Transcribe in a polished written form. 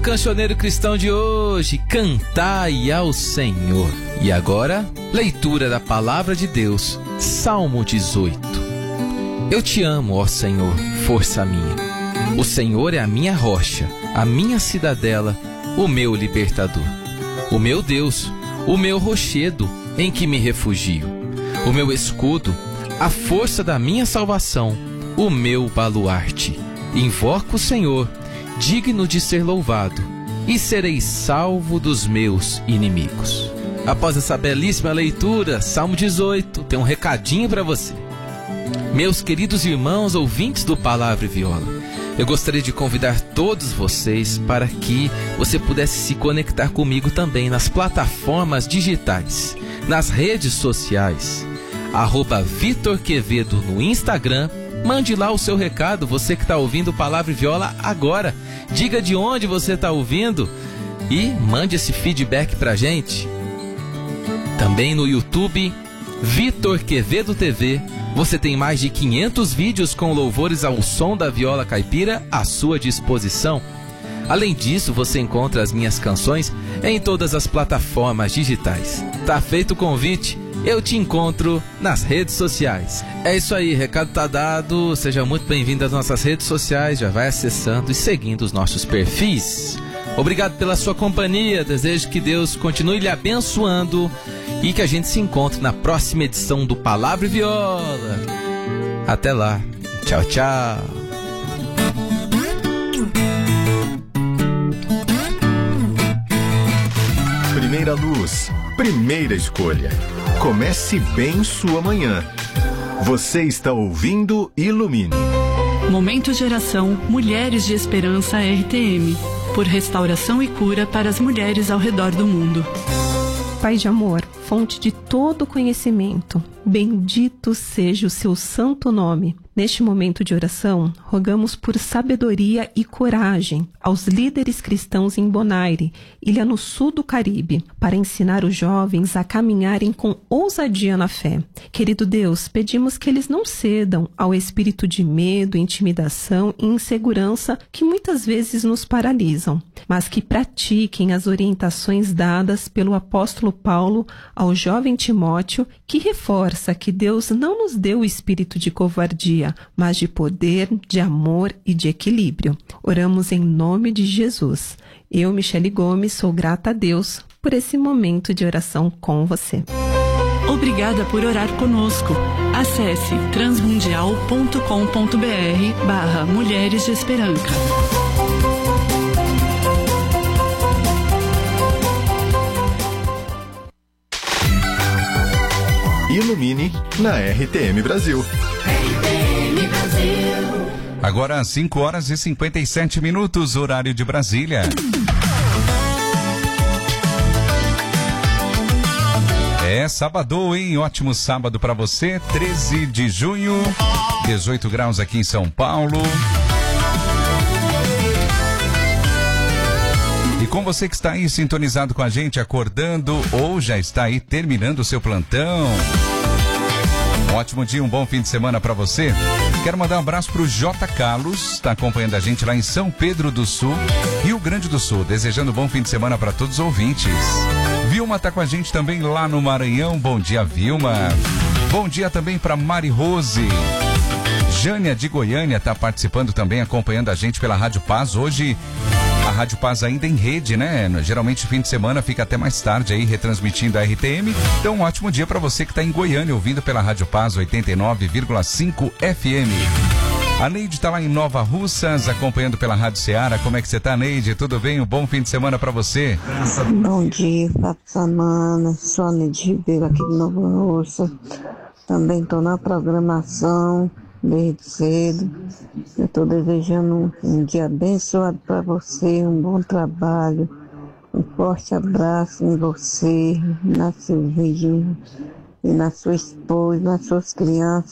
cancioneiro cristão de hoje, cantai ao Senhor. E agora, leitura da Palavra de Deus, Salmo 18. Eu te amo, ó Senhor, força minha. O Senhor é a minha rocha, a minha cidadela, o meu libertador. O meu Deus, o meu rochedo, em que me refugio. O meu escudo, a força da minha salvação, o meu baluarte. Invoco o Senhor, digno de ser louvado, e serei salvo dos meus inimigos. Após essa belíssima leitura, Salmo 18, tem um recadinho para você. Meus queridos irmãos ouvintes do Palavra e Viola, eu gostaria de convidar todos vocês para que você pudesse se conectar comigo também nas plataformas digitais, nas redes sociais, @Vitor Quevedo no Instagram. Mande lá o seu recado, você que está ouvindo Palavra e Viola agora. Diga de onde você está ouvindo e mande esse feedback pra gente. Também no YouTube, Vitor Quevedo TV, você tem mais de 500 vídeos com louvores ao som da viola caipira à sua disposição. Além disso, você encontra as minhas canções em todas as plataformas digitais. Tá feito o convite? Eu te encontro nas redes sociais. É isso aí, recado tá dado. Seja muito bem-vindo às nossas redes sociais. Já vai acessando e seguindo os nossos perfis. Obrigado pela sua companhia. Desejo que Deus continue lhe abençoando e que a gente se encontre na próxima edição do Palavra e Viola. Até lá. Tchau, tchau. Primeira luz, primeira escolha. Comece bem sua manhã. Você está ouvindo Ilumine. Momento Geração Mulheres de Esperança RTM. Por restauração e cura para as mulheres ao redor do mundo. Pai de amor, fonte de todo conhecimento, bendito seja o seu santo nome. Neste momento de oração, rogamos por sabedoria e coragem aos líderes cristãos em Bonaire, ilha no sul do Caribe, para ensinar os jovens a caminharem com ousadia na fé. Querido Deus, pedimos que eles não cedam ao espírito de medo, intimidação e insegurança que muitas vezes nos paralisam, mas que pratiquem as orientações dadas pelo apóstolo Paulo ao jovem Timóteo, que reforça que Deus não nos deu o espírito de covardia, mas de poder, de amor e de equilíbrio. Oramos em nome de Jesus. Eu, Michele Gomes, sou grata a Deus por esse momento de oração com você. Obrigada por orar conosco. Acesse transmundial.com.br/Mulheres de Esperança. Ilumine na RTM Brasil. Agora 5h57, horário de Brasília. É sábado, hein? Ótimo sábado para você, 13 de junho, 18 graus aqui em São Paulo. E com você que está aí sintonizado com a gente, acordando ou já está aí terminando o seu plantão. Um ótimo dia, um bom fim de semana para você. Quero mandar um abraço pro J. Carlos, está acompanhando a gente lá em São Pedro do Sul, Rio Grande do Sul, desejando um bom fim de semana para todos os ouvintes. Vilma tá com a gente também lá no Maranhão, bom dia, Vilma. Bom dia também para Mari Rose. Jânia de Goiânia tá participando também, acompanhando a gente pela Rádio Paz. Hoje a Rádio Paz ainda em rede, né? Geralmente fim de semana fica até mais tarde aí retransmitindo a RTM. Então um ótimo dia para você que está em Goiânia ouvindo pela Rádio Paz 89,5 FM. A Neide está lá em Nova Russas acompanhando pela Rádio Ceará. Como é que você tá, Neide? Tudo bem? Um bom fim de semana para você. Bom dia, Papo Samana. Sou a Neide Ribeiro aqui de Nova Russa. Também estou na programação desde cedo. Eu estou desejando um dia abençoado para você, um bom trabalho, um forte abraço em você, na Silvinha e na sua esposa, nas suas crianças.